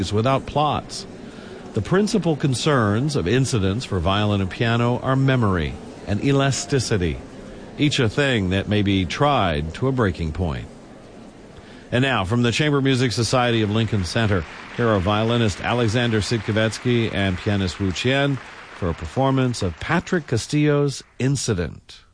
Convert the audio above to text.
without plots. The principal concerns of incidents for violin and piano are memory and elasticity, each a thing that may be tried to a breaking point. And now, from the Chamber Music Society of Lincoln Center, here are violinist Alexander Sidkovetsky and pianist Wu Qian for a performance of Patrick Castillo's Incident.